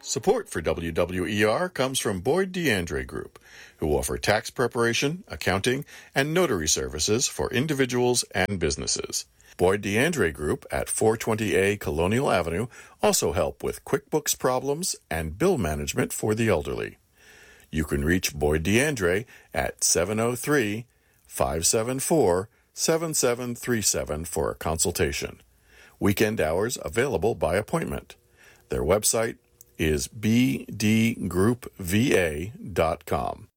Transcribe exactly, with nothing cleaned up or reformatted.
Support for W W E R comes from Boyd DeAndre Group, who offer tax preparation, accounting, and notary services for individuals and businesses. Boyd DeAndre Group at four twenty A Colonial Avenue also help with QuickBooks problems and bill management for the elderly. You can reach Boyd DeAndre at seven oh three, five seven four, seven seven three seven for a consultation. Weekend hours available by appointment. Their website is b d group v a dot com.